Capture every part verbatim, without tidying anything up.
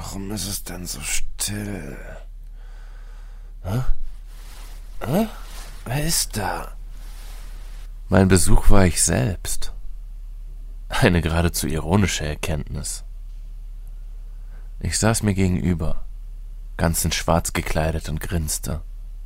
Warum ist es denn so still? Hä? Hä? Wer ist da? Mein Besuch war ich selbst. Eine geradezu ironische Erkenntnis. Ich saß mir gegenüber, ganz in schwarz gekleidet und grinste.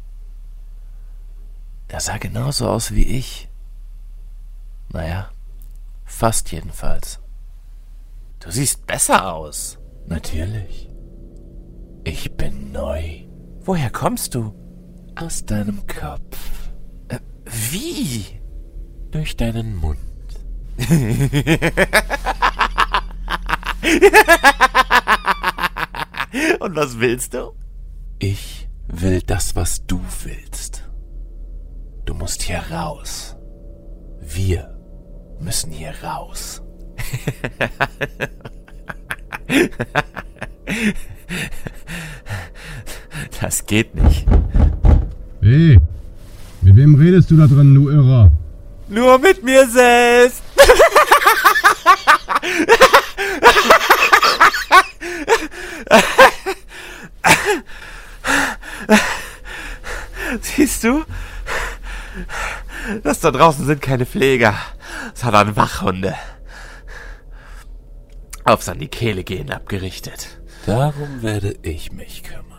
Er sah genauso aus wie ich. Naja, fast jedenfalls. Du siehst besser aus. Natürlich. Ich bin neu. Woher kommst du? Aus deinem Kopf. Äh, wie? Durch deinen Mund. Und was willst du? Ich will das, was du willst. Du musst hier raus. Wir müssen hier raus. Das geht nicht. Hey, mit wem redest du da drin, du Irrer? Nur mit mir selbst. Siehst du? Das da draußen sind keine Pfleger, sondern Wachhunde. Aufs an die Kehle gehen abgerichtet. Darum werde ich mich kümmern.